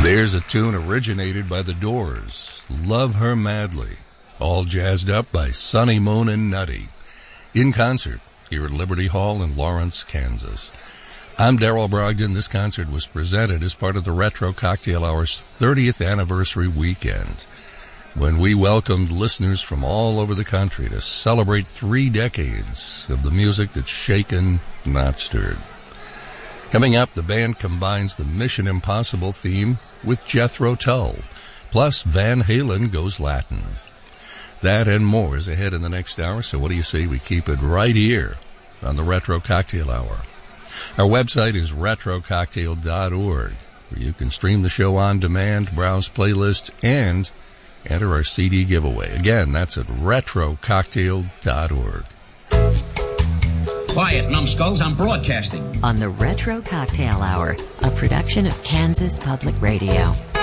There's a tune originated by The Doors, Love Her Madly, all jazzed up by Sonny Moon and Nutty, in concert here at Liberty Hall in Lawrence, Kansas. I'm Darrell Brogdon. This concert was presented as part of the Retro Cocktail Hour's 30th anniversary weekend, when we welcomed listeners from all over the country to celebrate 3 decades of the music that's shaken, not stirred. Coming up, the band combines the Mission Impossible theme with Jethro Tull, plus Van Halen goes Latin. That and more is ahead in the next hour, so what do you say we keep it right here on the Retro Cocktail Hour? Our website is retrococktail.org, where you can stream the show on demand, browse playlists, and enter our CD giveaway. Again, that's at retrococktail.org. Quiet, numbskulls, I'm broadcasting. On the Retro Cocktail Hour, a production of Kansas Public Radio.